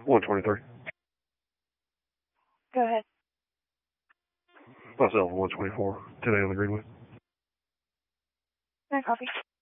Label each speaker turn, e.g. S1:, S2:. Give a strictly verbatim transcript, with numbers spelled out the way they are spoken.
S1: one twenty-three.
S2: Go ahead.
S1: Myself, one twenty-four. Today on the Greenway.
S2: No coffee.